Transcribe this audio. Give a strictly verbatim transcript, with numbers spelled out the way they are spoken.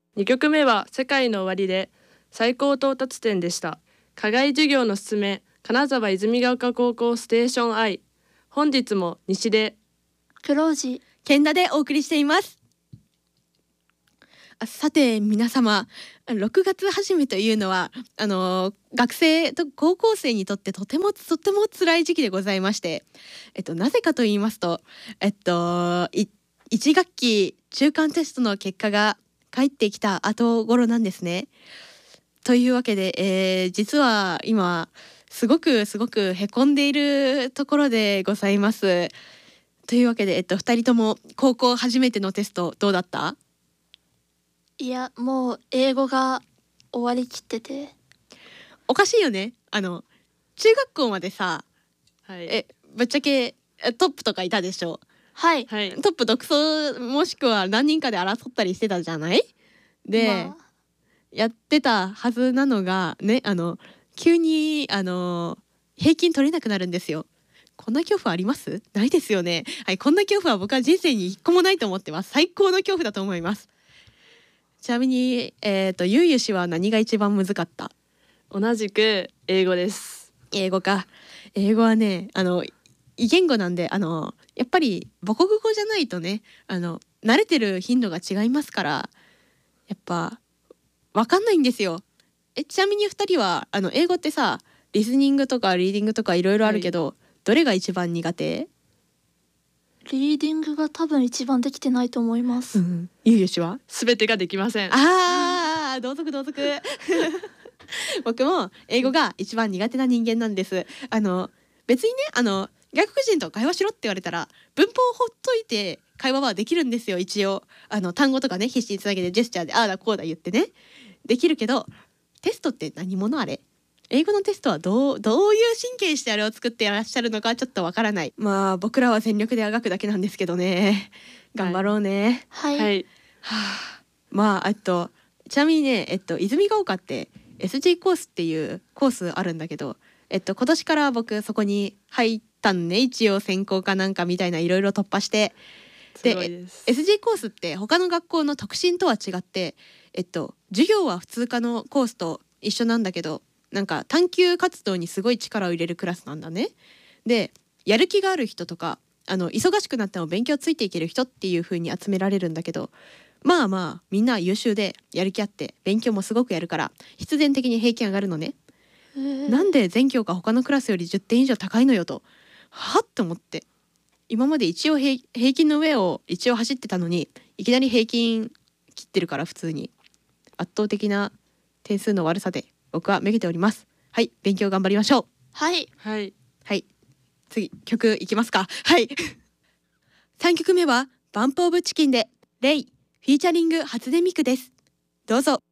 にきょくめは世界の終わりで最高到達点でした。課外授業のすすめ、金沢泉ヶ丘高校ステーション I。 本日も西で黒字健太でお送りしています。あさて皆様、ろくがつ始めというのはあの学生と高校生にとってとてもとても辛い時期でございまして、えっと、なぜかと言いますと、えっと、いいち学期中間テストの結果が返ってきた後頃なんですね。というわけで、えー、実は今すごくすごくへこんでいるところでございます。というわけで、えっと、ふたりとも高校初めてのテストどうだった？ いや、もう英語が終わりきってて。 おかしいよね。あの中学校までさ、 はい、 えぶっちゃけトップとかいたでしょ。 はい、 はい、 トップ独走もしくは何人かで争ったりしてたじゃない。で、 まあ、 やってたはずなのがね、あの急にあの平均取れなくなるんですよ。こんな恐怖あります？ないですよね。はい、こんな恐怖は僕は人生に一個もないと思ってます。最高の恐怖だと思います。ちなみに、えーと、ゆうゆ氏は何が一番難かった？ 同じく英語です。 英語か。英語はね、あの異言語なんで、あのやっぱり母国語じゃないとね、あの慣れてる頻度が違いますから、やっぱ分かんないんですよ。えちなみにふたりはあの英語ってさ、リスニングとかリーディングとかいろいろあるけど、はい、どれが一番苦手？ リーディングが多分一番できてないと思います。 うん、ゆうゆしはすべてができません。 あー同族同族僕も英語が一番苦手な人間なんです。あの別にね、あの外国人と会話しろって言われたら文法をほっといて会話はできるんですよ。一応あの単語とかね、必死につなげてジェスチャーでああだこうだ言ってねできるけど、テストって何者あれ？英語のテストはどう、どういう神経してあれを作っていらっしゃるのかちょっとわからない。まあ僕らは全力であがくだけなんですけどね。頑張ろうね。 はい、 はい、 はあ、まあえっとちなみにね、えっと泉ヶ丘って エスジー コースっていうコースあるんだけど、えっと今年から僕そこに入ったんね。一応専攻かなんかみたいないろいろ突破して、 すごいです。 エスジー コースって他の学校の特進とは違って、えっと授業は普通科のコースと一緒なんだけど、なんか探究活動にすごい力を入れるクラスなんだね。で、やる気がある人とか、あの忙しくなっても勉強ついていける人っていう風に集められるんだけど、まあまあみんな優秀でやる気あって勉強もすごくやるから必然的に平均上がるのね。なんで全教科他のクラスよりじゅってん以上高いのよと、はっと思って、今まで一応 平, 平均の上を一応走ってたのにいきなり平均切ってるから、普通に圧倒的な点数の悪さで僕はめげております。はい、勉強頑張りましょう。 はいはいはい、次曲いきますか。はいさんきょくめはバンプオブチキンでレイフィーチャリング初音ミクです。どうぞ。